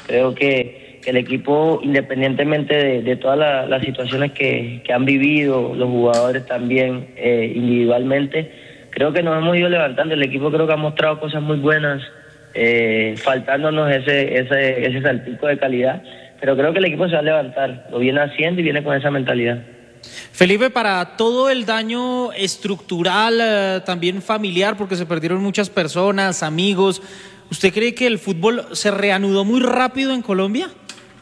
Creo que el equipo, independientemente de todas las situaciones que han vivido, los jugadores también individualmente, creo que nos hemos ido levantando. El equipo creo que ha mostrado cosas muy buenas, faltándonos ese saltico de calidad, pero creo que el equipo se va a levantar, lo viene haciendo y viene con esa mentalidad. Felipe, para todo el daño estructural, también familiar, porque se perdieron muchas personas, amigos, ¿usted cree que el fútbol se reanudó muy rápido en Colombia?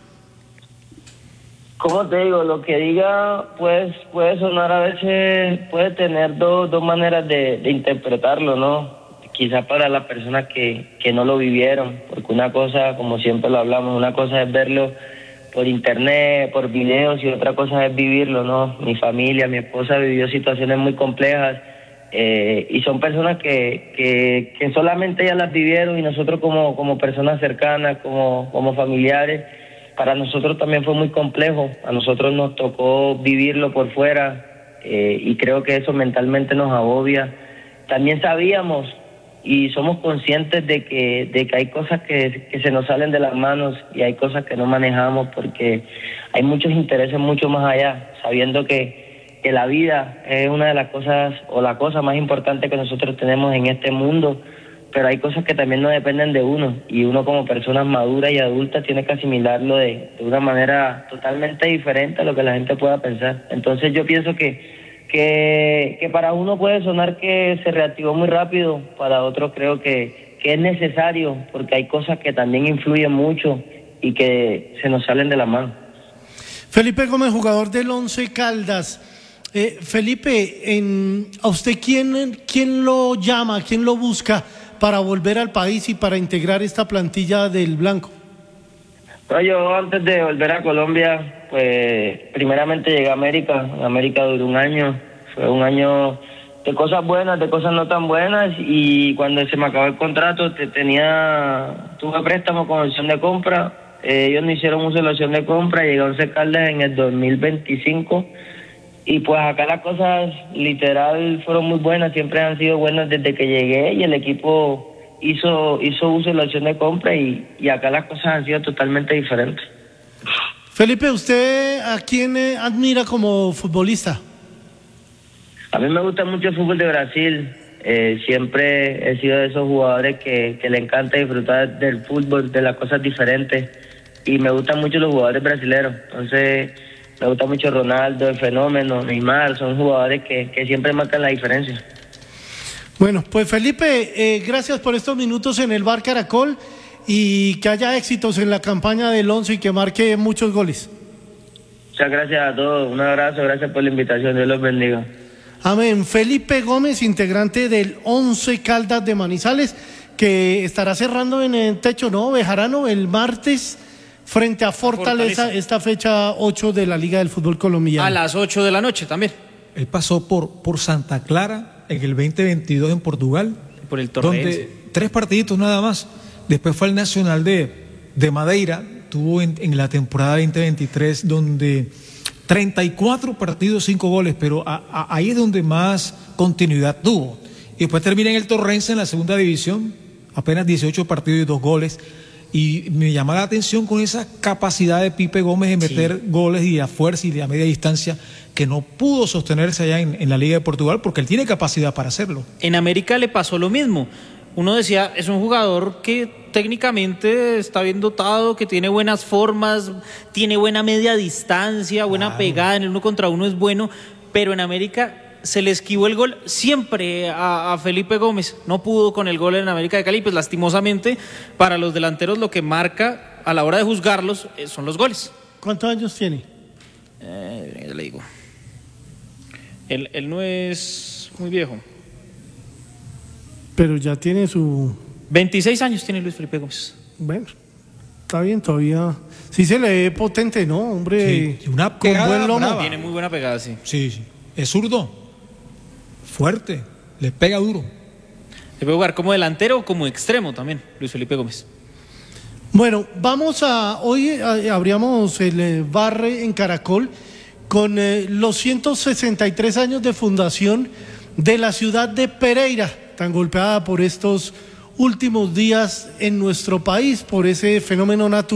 Como te digo, lo que diga pues puede sonar a veces, puede tener dos maneras de interpretarlo, ¿no? Quizás para las personas que no lo vivieron, porque una cosa, como siempre lo hablamos, una cosa es verlo por internet, por videos, y otra cosa es vivirlo, ¿no? Mi familia, mi esposa vivió situaciones muy complejas, y son personas que solamente ellas las vivieron, y nosotros como personas cercanas, como familiares, para nosotros también fue muy complejo. A nosotros nos tocó vivirlo por fuera, y creo que eso mentalmente nos agobia. También sabíamos y somos conscientes de que hay cosas que se nos salen de las manos, y hay cosas que no manejamos porque hay muchos intereses mucho más allá, sabiendo que la vida es una de las cosas, o la cosa más importante que nosotros tenemos en este mundo, pero hay cosas que también no dependen de uno, y uno como persona madura y adulta tiene que asimilarlo de una manera totalmente diferente a lo que la gente pueda pensar. Entonces yo pienso que para uno puede sonar que se reactivó muy rápido, para otros creo que es necesario, porque hay cosas que también influyen mucho y que se nos salen de la mano. Felipe Gómez, jugador del Once Caldas. Felipe, ¿a usted quién lo llama, quién lo busca para volver al país y para integrar esta plantilla del Blanco? No, yo antes de volver a Colombia, pues primeramente llegué a América. En América duró un año, fue un año de cosas buenas, de cosas no tan buenas, y cuando se me acabó el contrato tuve préstamo con opción de compra. Ellos no hicieron uso de la opción de compra, llegué a Once Caldas en el 2025, y pues acá las cosas literal fueron muy buenas, siempre han sido buenas desde que llegué, y el equipo hizo uso de la opción de compra, y acá las cosas han sido totalmente diferentes. Felipe, ¿usted a quién admira como futbolista? A mí me gusta mucho el fútbol de Brasil. Siempre he sido de esos jugadores que le encanta disfrutar del fútbol, de las cosas diferentes, y me gustan mucho los jugadores brasileños. Entonces me gusta mucho Ronaldo, el Fenómeno, Neymar, son jugadores que siempre marcan la diferencia. Bueno, pues Felipe, gracias por estos minutos en el Bar Caracol, y que haya éxitos en la campaña del Once y que marque muchos goles. Muchas gracias a todos, un abrazo, gracias por la invitación, Dios los bendiga. Amén. Felipe Gómez, integrante del Once Caldas de Manizales, que estará cerrando en el techo, ¿no? Bejarano, el martes frente a Fortaleza, esta fecha 8 de la Liga del Fútbol Colombiano. A las 8 de la noche también. Él pasó por Santa Clara en el 2022 en Portugal, por el Torrense, donde 3 partiditos nada más. Después fue al Nacional de Madeira, tuvo en la temporada 2023 donde 34 partidos, 5 goles, pero ahí es donde más continuidad tuvo. Y después termina en el Torrense en la segunda división, apenas 18 partidos y 2 goles. Y me llama la atención con esa capacidad de Pipe Gómez de meter goles y a fuerza y de a media distancia, que no pudo sostenerse allá en la Liga de Portugal, porque él tiene capacidad para hacerlo. En América le pasó lo mismo. Uno decía, es un jugador que técnicamente está bien dotado, que tiene buenas formas, tiene buena media distancia, buena pegada, en el 1 contra 1 es bueno, pero en América se le esquivó el gol siempre a Felipe Gómez. No pudo con el gol en América de Cali, pues lastimosamente para los delanteros lo que marca a la hora de juzgarlos son los goles. ¿Cuántos años tiene? Ya le digo. Él no es muy viejo. Pero ya tiene su... 26 años tiene Luis Felipe Gómez. Bueno, está bien todavía. Sí se le ve potente, ¿no? Hombre, sí, una con pegada buen lomo. brava. Tiene muy buena pegada, sí. Sí, sí. Es zurdo, fuerte, le pega duro. Le puede jugar como delantero o como extremo también, Luis Felipe Gómez. Bueno, hoy abríamos el bar en Caracol con los 163 años de fundación de la ciudad de Pereira, tan golpeada por estos últimos días en nuestro país, por ese fenómeno natural.